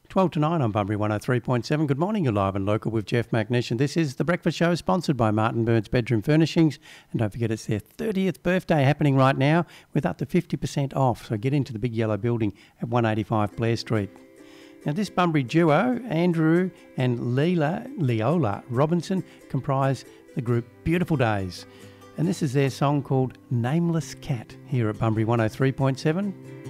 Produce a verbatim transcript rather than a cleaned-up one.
twelve to nine on Bunbury one oh three point seven. Good morning, you're live and local with Jeff McNish, and this is The Breakfast Show, sponsored by Martin Burns Bedroom Furnishings. And don't forget, it's their thirtieth birthday happening right now with up to fifty percent off. So get into the big yellow building at one eighty-five Blair Street. Now, this Bunbury duo, Andrew and Leela, Leola Robinson, comprise the group Beautiful Days. And this is their song called Nameless Cat here at Bunbury one oh three point seven.